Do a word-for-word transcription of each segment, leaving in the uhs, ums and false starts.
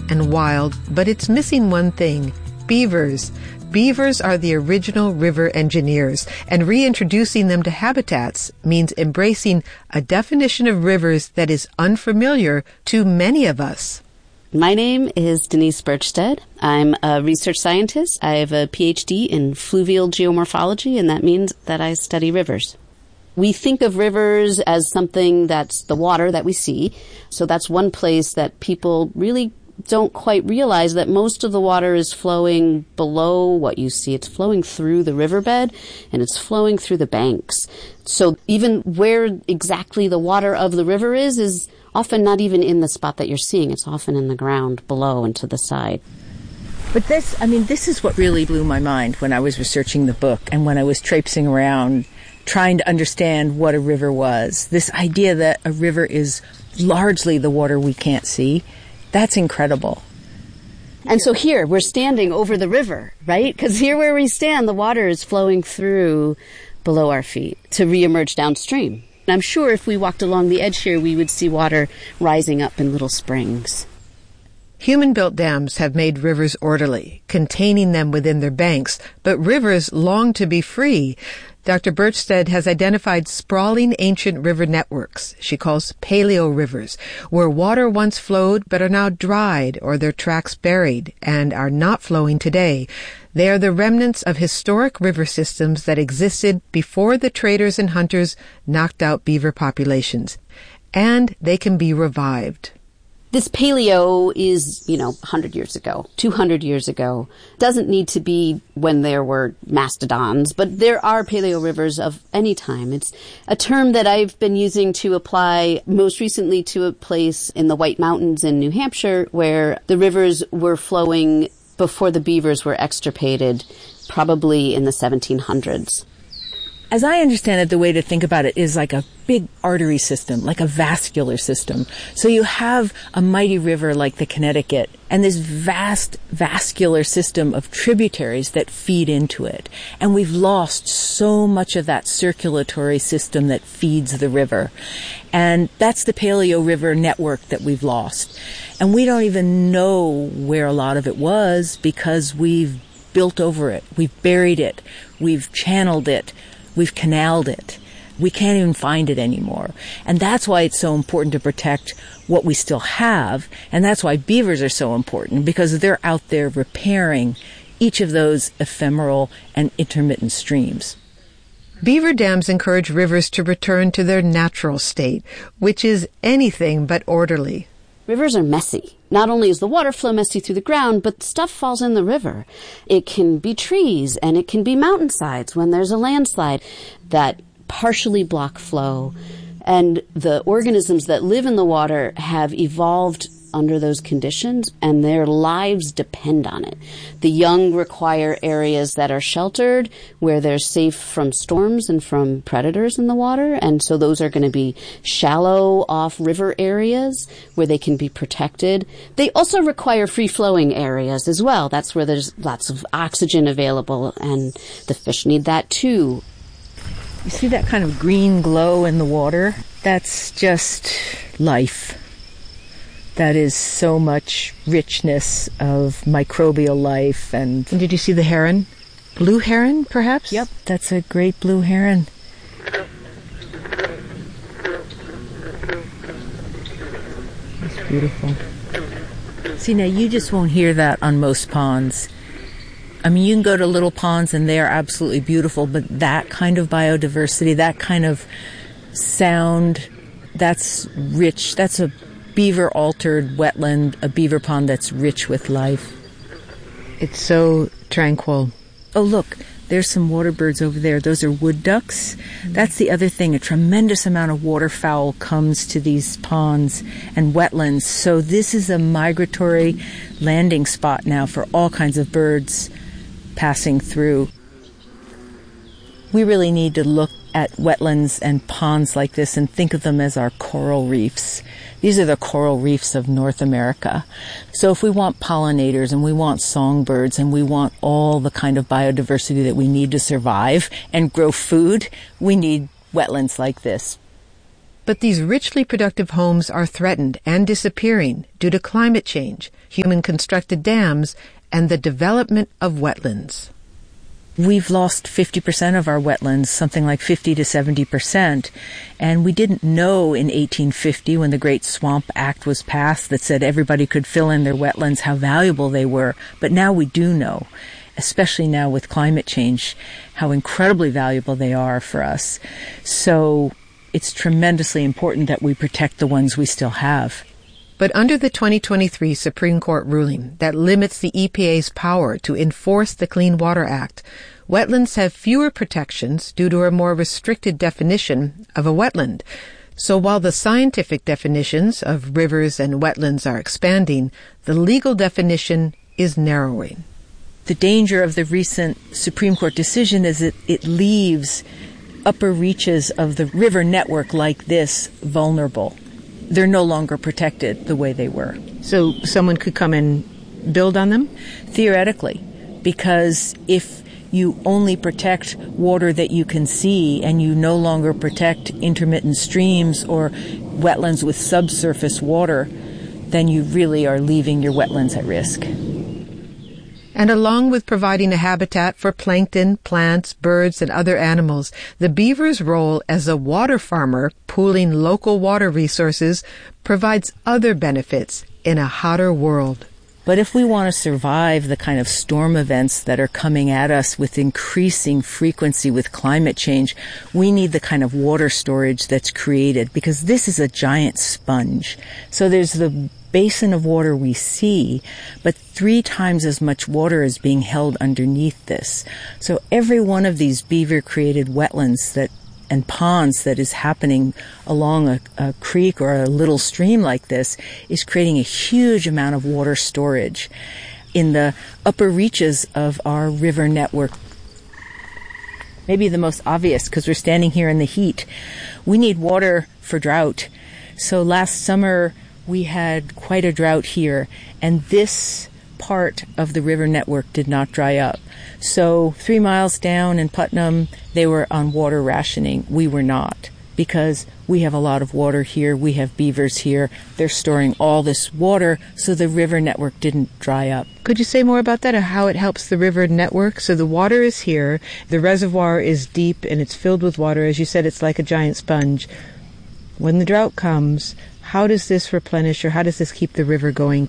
and wild, but it's missing one thing: beavers. Beavers are the original river engineers, and reintroducing them to habitats means embracing a definition of rivers that is unfamiliar to many of us. My name is Denise Birchstead. I'm a research scientist. I have a P H D in fluvial geomorphology, and that means that I study rivers. We think of rivers as something that's the water that we see. So that's one place that people really don't quite realize that most of the water is flowing below what you see. It's flowing through the riverbed, and it's flowing through the banks. So even where exactly the water of the river is, is often not even in the spot that you're seeing. It's often in the ground below and to the side. But this, I mean, this is what really blew my mind when I was researching the book and when I was traipsing around trying to understand what a river was. This idea that a river is largely the water we can't see. That's incredible. And so here, we're standing over the river, right? Because here where we stand, the water is flowing through below our feet to reemerge downstream. And I'm sure if we walked along the edge here, we would see water rising up in little springs. Human-built dams have made rivers orderly, containing them within their banks, but rivers long to be free. Doctor Birchstead has identified sprawling ancient river networks she calls paleo rivers, where water once flowed but are now dried or their tracks buried and are not flowing today. They are the remnants of historic river systems that existed before the traders and hunters knocked out beaver populations. And they can be revived. This paleo is, you know, one hundred years ago, two hundred years ago. Doesn't need to be when there were mastodons, but there are paleo rivers of any time. It's a term that I've been using to apply most recently to a place in the White Mountains in New Hampshire where the rivers were flowing before the beavers were extirpated, probably in the seventeen hundreds. As I understand it, the way to think about it is like a big artery system, like a vascular system. So you have a mighty river like the Connecticut and this vast vascular system of tributaries that feed into it. And we've lost so much of that circulatory system that feeds the river. And that's the Paleo River network that we've lost. And we don't even know where a lot of it was because we've built over it. We've buried it. We've channeled it. We've canaled it. We can't even find it anymore. And that's why it's so important to protect what we still have. And that's why beavers are so important, because they're out there repairing each of those ephemeral and intermittent streams. Beaver dams encourage rivers to return to their natural state, which is anything but orderly. Rivers are messy. Not only is the water flow messy through the ground, but stuff falls in the river. It can be trees and it can be mountainsides when there's a landslide that partially block flow. And the organisms that live in the water have evolved under those conditions, and their lives depend on it. The young require areas that are sheltered, where they're safe from storms and from predators in the water, and so those are going to be shallow off-river areas where they can be protected. They also require free-flowing areas as well. That's where there's lots of oxygen available, and the fish need that too. You see that kind of green glow in the water? That's just life. That is so much richness of microbial life. And did you see the heron? Blue heron, perhaps? Yep, that's a great blue heron. It's beautiful. See, now you just won't hear that on most ponds. I mean, you can go to little ponds and they are absolutely beautiful, but that kind of biodiversity, that kind of sound, that's rich. That's a beaver-altered wetland, a beaver pond that's rich with life. It's so tranquil. Oh, look, there's some water birds over there. Those are wood ducks. That's the other thing. A tremendous amount of waterfowl comes to these ponds and wetlands. So this is a migratory landing spot now for all kinds of birds passing through. We really need to look at wetlands and ponds like this and think of them as our coral reefs. These are the coral reefs of North America. So if we want pollinators and we want songbirds and we want all the kind of biodiversity that we need to survive and grow food, we need wetlands like this. But these richly productive homes are threatened and disappearing due to climate change, human-constructed dams, and the development of wetlands. We've lost fifty percent of our wetlands, something like fifty to seventy percent. And we didn't know in eighteen fifty, when the Great Swamp Act was passed that said everybody could fill in their wetlands, how valuable they were. But now we do know, especially now with climate change, how incredibly valuable they are for us. So it's tremendously important that we protect the ones we still have. But under the twenty twenty-three Supreme Court ruling that limits the E P A's power to enforce the Clean Water Act, wetlands have fewer protections due to a more restricted definition of a wetland. So while the scientific definitions of rivers and wetlands are expanding, the legal definition is narrowing. The danger of the recent Supreme Court decision is that it leaves upper reaches of the river network like this vulnerable. They're no longer protected the way they were. So someone could come and build on them? Theoretically, because if you only protect water that you can see and you no longer protect intermittent streams or wetlands with subsurface water, then you really are leaving your wetlands at risk. And along with providing a habitat for plankton, plants, birds, and other animals, the beaver's role as a water farmer, pooling local water resources, provides other benefits in a hotter world. But if we want to survive the kind of storm events that are coming at us with increasing frequency with climate change, we need the kind of water storage that's created, because this is a giant sponge. So there's the basin of water we see, but three times as much water is being held underneath this. So every one of these beaver-created wetlands that and ponds that is happening along a, a creek or a little stream like this is creating a huge amount of water storage in the upper reaches of our river network. Maybe the most obvious, because we're standing here in the heat. We need water for drought. So last summer, we had quite a drought here, and this part of the river network did not dry up. So three miles down in Putnam, they were on water rationing. We were not, because we have a lot of water here. We have beavers here. They're storing all this water, so the river network didn't dry up. Could you say more about that, or how it helps the river network? So the water is here, the reservoir is deep, and it's filled with water. As you said, it's like a giant sponge. When the drought comes, how does this replenish, or how does this keep the river going?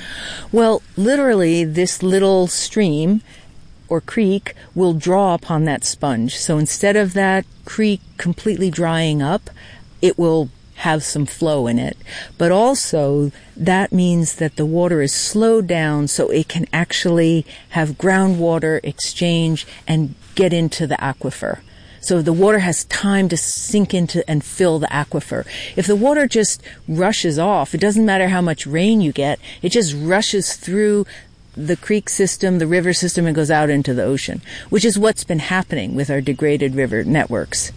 Well, literally, this little stream or creek will draw upon that sponge. So instead of that creek completely drying up, it will have some flow in it. But also, that means that the water is slowed down so it can actually have groundwater exchange and get into the aquifer. So the water has time to sink into and fill the aquifer. If the water just rushes off, it doesn't matter how much rain you get, it just rushes through the creek system, the river system, and goes out into the ocean, which is what's been happening with our degraded river networks.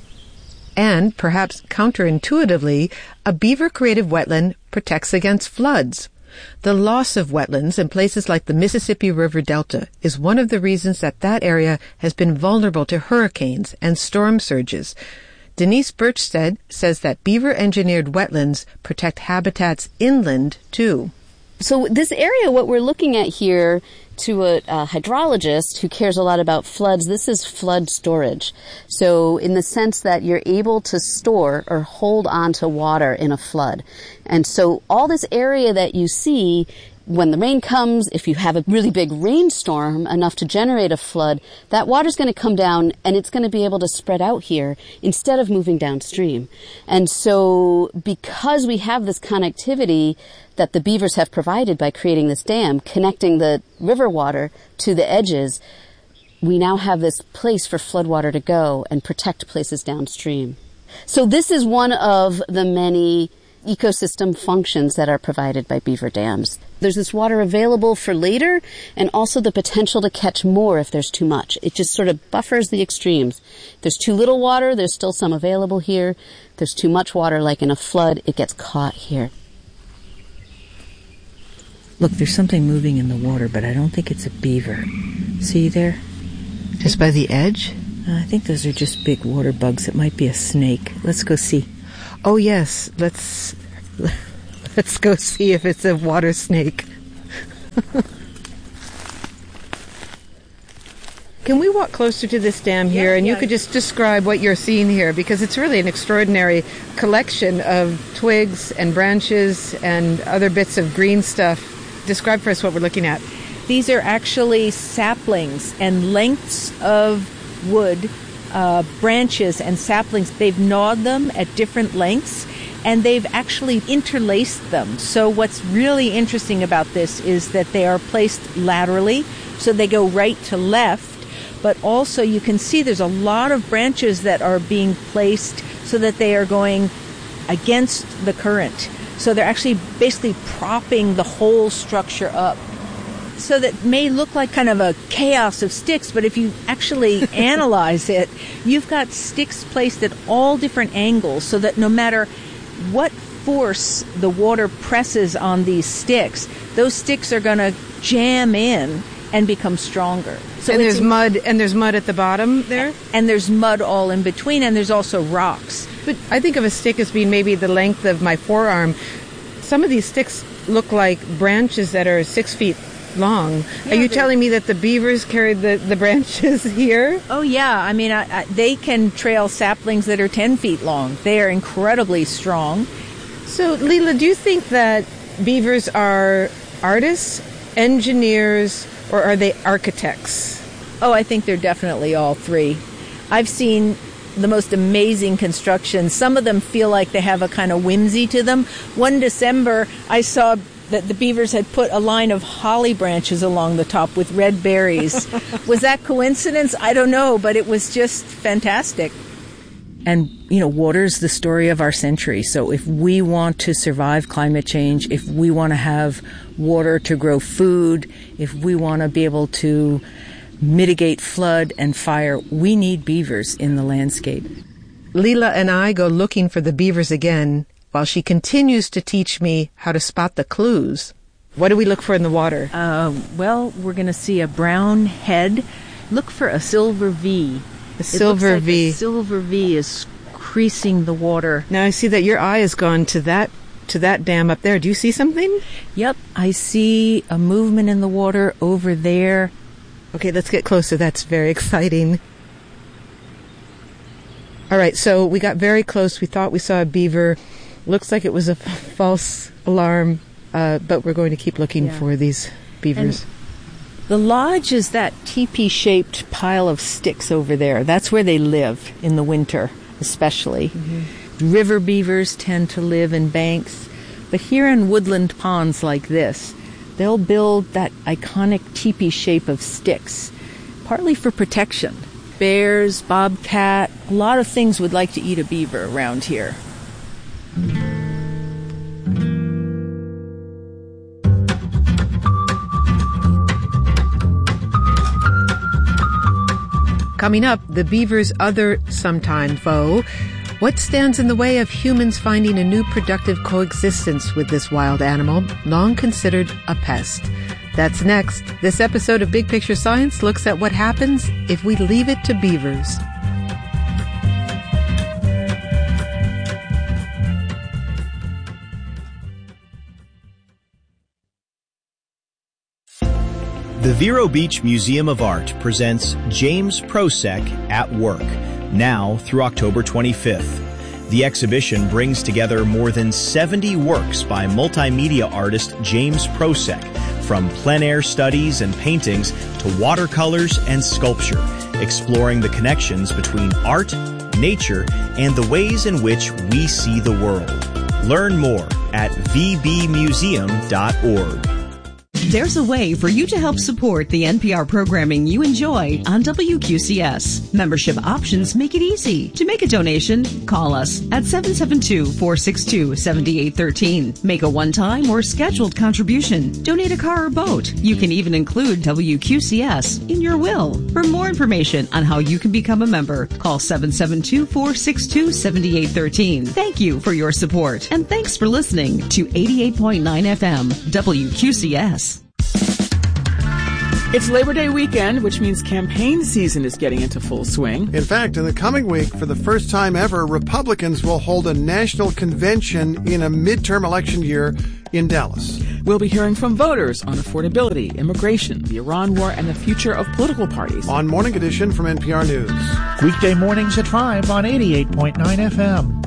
And, perhaps counterintuitively, a beaver-created wetland protects against floods. The loss of wetlands in places like the Mississippi River Delta is one of the reasons that that area has been vulnerable to hurricanes and storm surges. Denise Birchstead says that beaver-engineered wetlands protect habitats inland, too. So this area, what we're looking at here, to a, a hydrologist who cares a lot about floods, this is flood storage. So in the sense that you're able to store or hold on to water in a flood. And so all this area that you see, when the rain comes, if you have a really big rainstorm enough to generate a flood, that water's going to come down and it's going to be able to spread out here instead of moving downstream. And so because we have this connectivity that the beavers have provided by creating this dam, connecting the river water to the edges, we now have this place for floodwater to go and protect places downstream. So this is one of the many ecosystem functions that are provided by beaver dams. There's this water available for later, and also the potential to catch more if there's too much. It just sort of buffers the extremes. If there's too little water, there's still some available here. If there's too much water, like in a flood, it gets caught here. Look, there's something moving in the water, but I don't think it's a beaver. See there? Just by the edge? Uh, I think those are just big water bugs. It might be a snake. Let's go see. Oh, yes. Let's let's go see if it's a water snake. Can we walk closer to this dam here, yeah, and yeah. you could just describe what you're seeing here, because it's really an extraordinary collection of twigs and branches and other bits of green stuff. Describe for us what we're looking at. These are actually saplings and lengths of wood, uh, branches and saplings. They've gnawed them at different lengths, and they've actually interlaced them. So what's really interesting about this is that they are placed laterally, so they go right to left. But also you can see there's a lot of branches that are being placed so that they are going against the current. So they're actually basically propping the whole structure up. So that may look like kind of a chaos of sticks, but if you actually analyze it, you've got sticks placed at all different angles so that no matter what force the water presses on these sticks, those sticks are going to jam in and become stronger. So and it's there's in- mud, and there's mud at the bottom there? And there's mud all in between, and there's also rocks. But I think of a stick as being maybe the length of my forearm. Some of these sticks look like branches that are six feet long. Yeah, are you they're- telling me that the beavers carried the, the branches here? Oh, yeah. I mean, I, I, they can trail saplings that are ten feet long. They are incredibly strong. So, Leela, do you think that beavers are artists, engineers, or are they architects? Oh, I think they're definitely all three. I've seen the most amazing construction. Some of them feel like they have a kind of whimsy to them. One December, I saw that the beavers had put a line of holly branches along the top with red berries. Was that coincidence? I don't know, but it was just fantastic. And, you know, water's the story of our century. So if we want to survive climate change, if we want to have water to grow food, if we want to be able to mitigate flood and fire, we need beavers in the landscape. Leela and I go looking for the beavers again while she continues to teach me how to spot the clues. What do we look for in the water? Uh, well, we're going to see a brown head. Look for a silver V. A silver it looks like V. A silver V is creasing the water. Now I see that your eye has gone to that to that dam up there. Do you see something? Yep, I see a movement in the water over there. Okay, let's get closer. That's very exciting. All right, so we got very close. We thought we saw a beaver. Looks like it was a f- false alarm, uh, but we're going to keep looking Yeah. for these beavers. And the lodge is that teepee-shaped pile of sticks over there. That's where they live in the winter, especially. Mm-hmm. River beavers tend to live in banks, but here in woodland ponds like this, they'll build that iconic teepee shape of sticks, partly for protection. Bears, bobcat, a lot of things would like to eat a beaver around here. Coming up, the beaver's other sometime foe. What stands in the way of humans finding a new productive coexistence with this wild animal, long considered a pest? That's next. This episode of Big Picture Science looks at what happens if we leave it to beavers. The Vero Beach Museum of Art presents James Prosek at Work, now through October twenty-fifth. The exhibition brings together more than seventy works by multimedia artist James Prosek, from plein air studies and paintings to watercolors and sculpture, exploring the connections between art, nature, and the ways in which we see the world. Learn more at v b museum dot org. There's a way for you to help support the N P R programming you enjoy on W Q C S. Membership options make it easy. To make a donation, call us at seven seven two, four six two, seven eight one three. Make a one-time or scheduled contribution. Donate a car or boat. You can even include W Q C S in your will. For more information on how you can become a member, call seven seven two, four six two, seven eight one three. Thank you for your support, and thanks for listening to eighty-eight point nine F M W Q C S. It's Labor Day weekend, which means campaign season is getting into full swing. In fact, in the coming week, for the first time ever, Republicans will hold a national convention in a midterm election year in Dallas. We'll be hearing from voters on affordability, immigration, the Iran war, and the future of political parties. On Morning Edition from N P R News. Weekday mornings at five on eighty-eight point nine F M.